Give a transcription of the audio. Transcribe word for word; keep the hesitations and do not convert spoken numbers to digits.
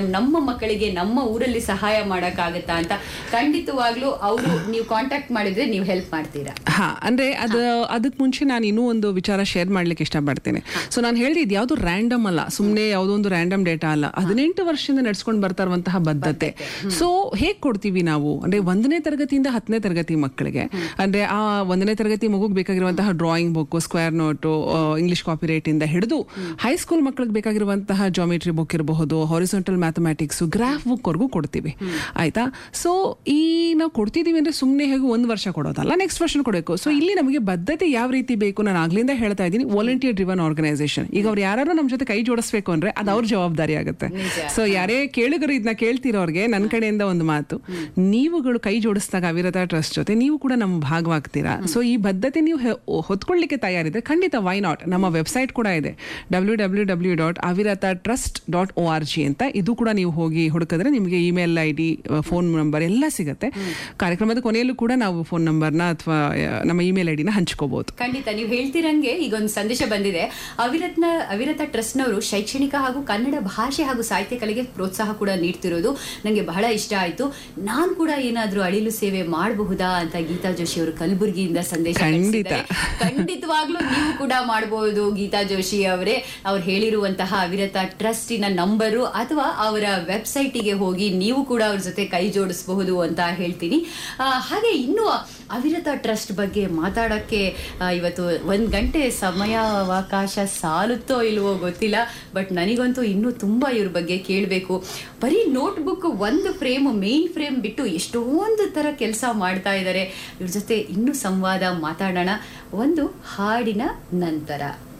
ನಮ್ಮ ಮಕ್ಕಳಿಗೆ ನಮ್ಮ ಊರಲ್ಲಿ ಸಹಾಯ ಮಾಡಕ್ಕಾಗತ್ತಾ ಅಂತ ಖಂಡಿತವಾಗ್ಲೂ ಅವರು ನೀವು ಕಾಂಟ್ಯಾಕ್ಟ್ ಮಾಡಿದ್ರೆ ನೀವು ಹೆಲ್ಪ್ ಮಾಡ್ತೀರಾ? ಹಾ, ಅಂದ್ರೆ ಅದು ಅದಕ್ಕೆ ಮುಂಚೆ ನಾನು ಇನ್ನೂ ಒಂದು ವಿಚಾರ ಶೇರ್ ಮಾಡ್ಲಿಕ್ಕೆ ಇಷ್ಟಪಡ್ತೇನೆ. ಸೊ ನಾನು ಹೇಳಿದ್ ಯಾವ್ದು ರ್ಯಾಂಡಮ್ ಅಲ್ಲ, ಸುಮ್ಮನೆ ಯಾವುದೋ ಒಂದು ರ್ಯಾಂಡಮ್ ಡೇಟಾ ಅಲ್ಲ, ಹದಿನೆಂಟು ವರ್ಷದಿಂದ ನಡ್ಸ್ಕೊಂಡು ಬರ್ತಾ ಇರುವಂತಹ ಬದ್ಧತೆ. ಸೊ ಹೇಗ್ ಕೊಡ್ತೀವಿ ನಾವು ಅಂದ್ರೆ ಒಂದನೇ ತರಗತಿಯಿಂದ ಹತ್ತನೇ ತರಗತಿ ಮಕ್ಕಳಿಗೆ, ಅಂದ್ರೆ ಆ ಒಂದನೇ ತರಗತಿ ಮಗುಗೆ ಬೇಕಾಗಿರುವಂತಹ drawing book, square note, English copy right ಇಂದ ಹಿಡಿದು ಹೈಸ್ಕೂಲ್ ಮಕ್ಕಳಿಗೆ ಬೇಕಾಗಿರುವಂತಹ ಜಾಮಿಟ್ರಿ ಬುಕ್ ಇರಬಹುದು, ಹಾರಿಸೊಂಟಲ್ ಮ್ಯಾಥಮೆಟಿಕ್ಸ್, ಗ್ರಾಫ್ ಬುಕ್ ವರ್ಗೂ ಕೊಡ್ತೀವಿ. ಆಯ್ತಾ? ಸೊ ಈ ನಾವು ಕೊಡ್ತಿದೀವಿ ಅಂದ್ರೆ ಸುಮ್ಮನೆ ಹೇಗೆ ಒಂದು ವರ್ಷ ಕೊಡೋದಲ್ಲ, ನೆಕ್ಸ್ಟ್ ವರ್ಷ ಕೊಡಬೇಕು. ಸೊ ಇಲ್ಲಿ ನಮಗೆ ಬದ್ಧತೆ ಯಾವ ರೀತಿ ಬೇಕು, ನಾನು ಆಗ್ಲಿಂದ ಹೇಳ್ತಾ ಇದ್ದೀನಿ, ವಾಲಂಟಿಯರ್ ಡ್ರಿವನ್ ಆರ್ಗನೈಸೇಷನ್. ಈಗ ಅವ್ರು ಯಾರು ನಮ್ಮ ಜೊತೆ ಕೈ ಜೋಡಿಸ್ಬೇಕು ಅಂದ್ರೆ ಅದು ಅವ್ರ ಜವಾಬ್ದಾರಿ ಆಗುತ್ತೆ. ಸೊ ಯಾರೇ ಕೇಳುಗರು ಇದನ್ನ ಕೇಳ್ತಿರೋರ್ಗೆ ನನ್ನ ಕಡೆಯಿಂದ ಒಂದು ಮಾತು, ನೀವುಗಳು ಕೈ ಜೋಡಿಸಿದಾಗ ಅವಿರತ ಟ್ರಸ್ಟ್ ಜೊತೆ ನೀವು ಕೂಡ ನಮ್ಮ ಭಾಗವಾಗ್ತೀರಾ. ಸೊ ಈ ಬದ್ಧತೆ ನೀವು ಹೊತ್ಕೊಳ್ಳಿಕ್ಕೆ ತಯಾರಿದ್ರೆ ಖಂಡಿತ ವೈ ನಾಟ್. ನಮ್ಮ ವೆಬ್ಸೈಟ್ ಕೂಡ ಇದೆ, ಡಬ್ಲ್ಯೂ ಡಬ್ಲ್ಯೂ ಡಬ್ಲ್ಯೂ ಡಾಟ್ ಅವಿರತ trust dot O R G ಅಂತ. ಇದು ಕೂಡ ನೀವು ಹೋಗಿ ಹುಡುಕಿದ್ರೆ ನಿಮಗೆ email I D, phone number ಎಲ್ಲ ಸಿಗುತ್ತೆ. ಕಾರ್ಯಕ್ರಮದ ಕೊನೆಯಲ್ಲೂ ಕೂಡ ನಾವು ಫೋನ್ ನಂಬರ್ನ ಅಥವಾ ನಮ್ಮ ಇಮೇಲ್ ಐ ಡಿನ ಹಂಚ್ಕೋಬಹುದು. ಖಂಡಿತ ನೀವು ಹೇಳ್ತಿರಂಗೆ ಈಗ ಒಂದು ಸಂದೇಶ ಬಂದಿದೆ. ಅವಿರತ್ನ ಅವಿರತ ಟ್ರಸ್ಟ್ ನವರು ಶೈಕ್ಷಣಿಕ ಹಾಗೂ ಕನ್ನಡ ಭಾಷೆ ಹಾಗೂ ಸಾಹಿತ್ಯ ಕಲೆಗೆ ಪ್ರೋತ್ಸಾಹ ಕೂಡ ನೀಡ್ತಿರೋದು ನನಗೆ ಬಹಳ ಇಷ್ಟ ಆಯ್ತು. ನಾನು ಕೂಡ ಏನಾದ್ರೂ ಅಳಿಲು ಸೇವೆ ಮಾಡಬಹುದಾ ಅಂತ ಗೀತಾ ಜೋಶಿ ಅವರು ಕಲಬುರಗಿಯಿಂದ ಸಂದೇಶ ಕಳಿಸಿದ್ದಾರೆ. ಖಂಡಿತವಾಗ್ಲೂ ನೀವು ಕೂಡ ಮಾಡಬಹುದು ಗೀತಾ ಜೋಶಿ ಅವರೇ. ಅವ್ರು ಹೇಳಿರುವಂತಹ ಅವಿರತ ಟ್ರಸ್ಟಿನ ನಂಬರು ಅಥವಾ ಅವರ ವೆಬ್ಸೈಟಿಗೆ ಹೋಗಿ ನೀವು ಕೂಡ ಅವ್ರ ಜೊತೆ ಕೈ ಜೋಡಿಸಬಹುದು ಅಂತ ಹೇಳ್ತೀನಿ. ಹಾಗೆ ಇನ್ನು ಅವಿರತ ಟ್ರಸ್ಟ್ ಬಗ್ಗೆ ಮಾತಾಡೋಕ್ಕೆ ಇವತ್ತು ಒಂದು ಗಂಟೆ ಸಮಯಾವಕಾಶ ಸಾಲುತ್ತೋ ಇಲ್ವೋ ಗೊತ್ತಿಲ್ಲ, ಬಟ್ ನನಗಂತೂ ಇನ್ನೂ ತುಂಬ ಇವ್ರ ಬಗ್ಗೆ ಕೇಳಬೇಕು. ಬರೀ ನೋಟ್ಬುಕ್ ಒಂದು ಫ್ರೇಮ್, ಮೇನ್ ಫ್ರೇಮ್ ಬಿಟ್ಟು ಎಷ್ಟೊಂದು ಥರ ಕೆಲಸ ಮಾಡ್ತಾ ಇದ್ದಾರೆ. ಇವ್ರ ಜೊತೆ ಇನ್ನೂ ಸಂವಾದ ಮಾತಾಡೋಣ ಒಂದು ಹಾಡಿನ ನಂತರ.